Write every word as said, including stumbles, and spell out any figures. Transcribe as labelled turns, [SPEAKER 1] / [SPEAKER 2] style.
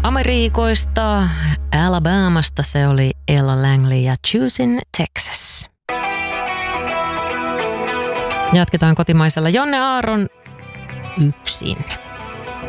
[SPEAKER 1] Amerikoista, Alabamasta se oli Ella Langley ja Choosing Texas. Jatketaan kotimaisella Jonne Aaron Yksin.